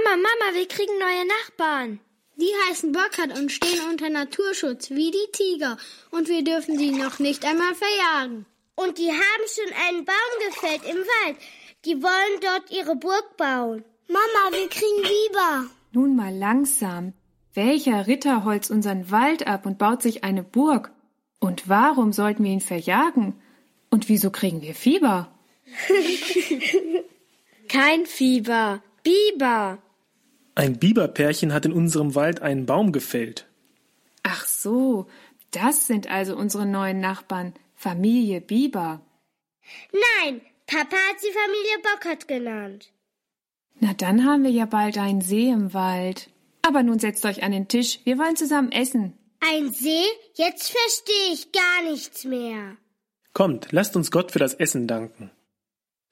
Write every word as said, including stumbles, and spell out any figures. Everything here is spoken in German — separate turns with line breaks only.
Mama, Mama, wir kriegen neue Nachbarn.
Die heißen Burkhard und stehen unter Naturschutz, wie die Tiger. Und wir dürfen sie noch nicht einmal verjagen.
Und die haben schon einen Baum gefällt im Wald. Die wollen dort ihre Burg bauen.
Mama, wir kriegen Biber.
Nun mal langsam. Welcher Ritter holzt unseren Wald ab und baut sich eine Burg? Und warum sollten wir ihn verjagen? Und wieso kriegen wir Fieber?
Kein Fieber, Biber.
Ein Biberpärchen hat in unserem Wald einen Baum gefällt.
Ach so, das sind also unsere neuen Nachbarn, Familie Biber.
Nein, Papa hat sie Familie Burkhard genannt.
Na, dann haben wir ja bald einen See im Wald. Aber nun setzt euch an den Tisch, wir wollen zusammen essen.
Ein See? Jetzt verstehe ich gar nichts mehr.
Kommt, lasst uns Gott für das Essen danken.